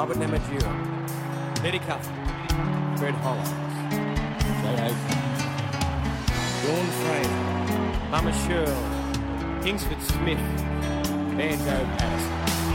Robert Namatjira, Eddie Cuffin, Fred Hollows, Jay Oakley, Dawn Fraser, Mama Shirley, Kingsford Smith, Banjo Patterson.